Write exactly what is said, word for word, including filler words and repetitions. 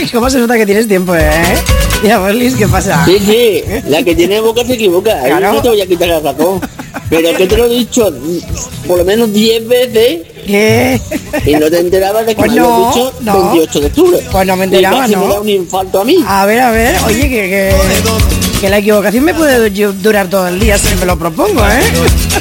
¿Cómo se nota que tienes tiempo, eh? Ya, Bolis, ¿qué pasa? Sí, sí, la que tiene boca se equivoca. Ahí Claro. no te voy a quitar la razón. Pero que te lo he dicho por lo menos diez veces ¿Qué? y no te enterabas de que Pues me no, habías dicho no. veintiocho de octubre. Pues no me enteraba, y casi ¿no? me da un infarto a mí. A ver, a ver, oye, que, que, que la equivocación me puede du- durar todo el día si me lo propongo, ¿eh?